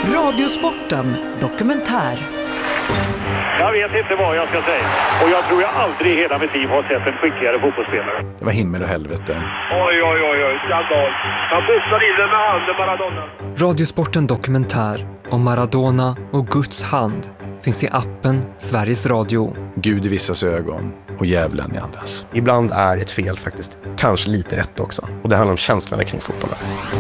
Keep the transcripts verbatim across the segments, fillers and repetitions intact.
Radiosporten dokumentär. Jag vet inte vad jag ska säga. Och jag tror jag aldrig i hela mitt liv har sett en skickligare fotbollsspelare. Det var himmel och helvete. Oj, oj, oj, oj. Skandal. Han boxade in den med handen, Maradona. Radiosporten dokumentär om Maradona och Guds hand finns i appen Sveriges Radio. Gud i vissas ögon och djävulen i andras. Ibland är ett fel faktiskt kanske lite rätt också. Och det handlar om känslorna kring fotbollen.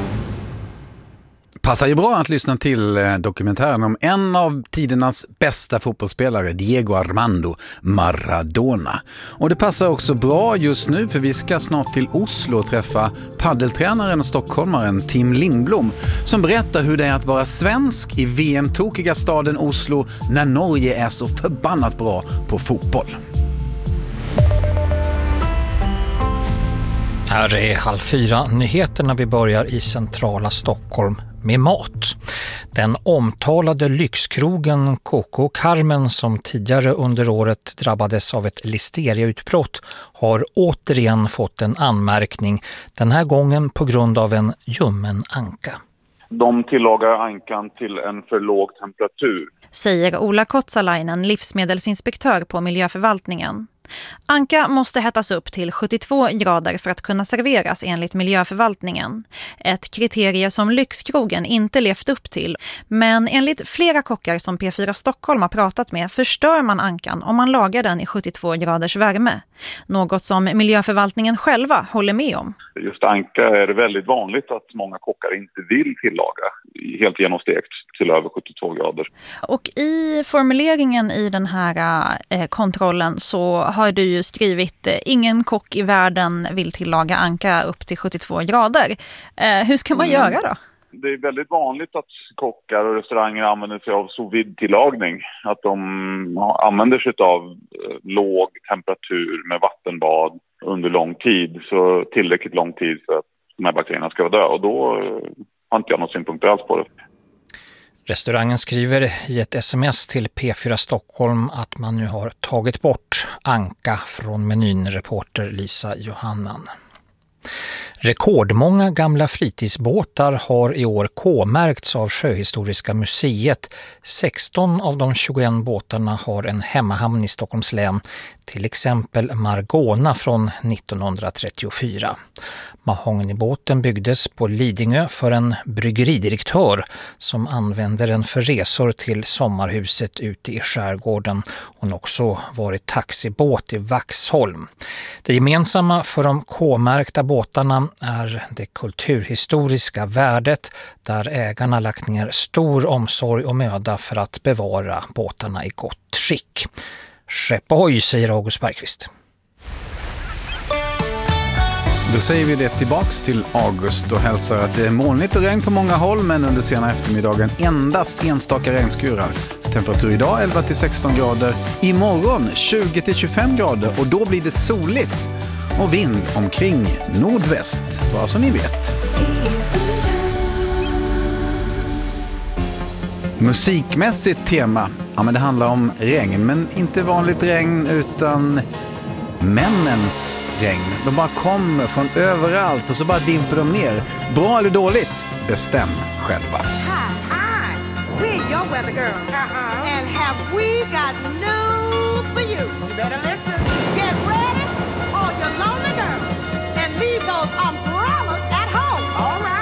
Passar ju bra att lyssna till dokumentären om en av tidernas bästa fotbollsspelare, Diego Armando Maradona. Och det passar också bra just nu, för vi ska snart till Oslo och träffa paddeltränaren och stockholmaren Tim Lindblom, som berättar hur det är att vara svensk i V M-tokiga staden Oslo när Norge är så förbannat bra på fotboll. Här är halv fyra nyheterna. Vi börjar i centrala Stockholm med mat. Den omtalade lyxkrogen Coco Carmen, som tidigare under året drabbades av ett listeriautbrott, har återigen fått en anmärkning, den här gången på grund av en ljummen anka. De tillagar ankan till en för låg temperatur, säger Ola Kotsalainen, livsmedelsinspektör på miljöförvaltningen. Anka måste hettas upp till sjuttiotvå grader för att kunna serveras enligt miljöförvaltningen. Ett kriterie som lyxkrogen inte levt upp till. Men enligt flera kockar som P fyra Stockholm har pratat med förstör man ankan om man lagar den i sjuttiotvå graders värme. Något som miljöförvaltningen själva håller med om. Just anka är det väldigt vanligt att många kockar inte vill tillaga helt genomstekt till över sjuttiotvå grader. Och i formuleringen i den här eh, kontrollen så har du ju skrivit eh, ingen kock i världen vill tillaga anka upp till sjuttiotvå grader. Eh, hur ska man mm. göra då? Det är väldigt vanligt att kockar och restauranger använder sig av sous vide-tillagning. Att de använder sig av låg temperatur med vattenbad under lång tid. Så tillräckligt lång tid för att de här bakterierna ska vara dö. Och då har inte jag någon synpunkt alls på det. Restaurangen skriver i ett sms till P fyra Stockholm att man nu har tagit bort anka från menyn, reporter Lisa Johannan. Rekordmånga gamla fritidsbåtar har i år K-märkts av Sjöhistoriska museet. sexton av de tjugoett båtarna har en hemmahamn i Stockholms län, till exempel Margona från nittonhundratrettiofyra. Mahognybåten byggdes på Lidingö för en bryggeridirektör som använde den för resor till sommarhuset ute i skärgården. Hon har också varit taxibåt i Vaxholm. Det gemensamma för de K-märkta båtarna är det kulturhistoriska värdet, där ägarna lagt ner stor omsorg och möda för att bevara båtarna i gott skick. Skepp ohoj, säger August Bergqvist. Då säger vi det tillbaks till August och hälsar att det är molnigt och regn på många håll, men under sena eftermiddagen endast enstaka regnskurar. Temperatur idag elva till sexton grader, imorgon tjugo till tjugofem grader och då blir det soligt och vind omkring nordväst, bara så ni vet. Musikmässigt tema, ja men det handlar om regn, men inte vanligt regn utan männens regn. De bara kommer från överallt och så bara dimper de ner. Bra eller dåligt? Bestäm själva. Hi, hi. We're your weather girl. Uh-huh. And have we got news for you? You better listen. Get ready, all your lonely girls, and leave those um